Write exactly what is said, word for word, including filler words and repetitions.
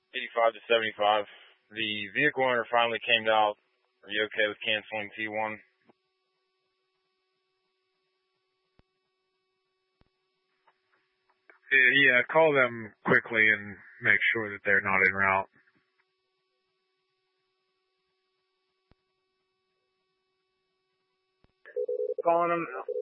eighty-five to seventy-five. The vehicle owner finally came out. Are you okay with canceling T one? Yeah, call them quickly and make sure that they're not en route. Calling them now.